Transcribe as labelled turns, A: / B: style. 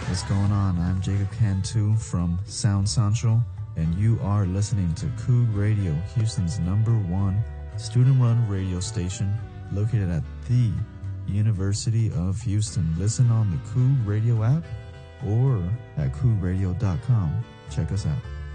A: What's going on? I'm Jacob Cantu from Sound Central, and you are listening to Coog Radio, Houston's #1 student-run radio station located at the University of Houston. Listen on the Coog Radio app or at CoogRadio.com. Check us out.